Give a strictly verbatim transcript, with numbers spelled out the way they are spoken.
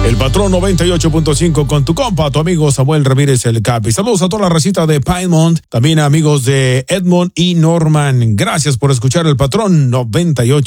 El Patrón noventa y ocho punto cinco con tu compa, tu amigo Samuel Ramírez el Capi. Saludos a toda la racita de Piedmont, también a amigos de Edmond y Norman. Gracias por escuchar el Patrón noventa y ocho.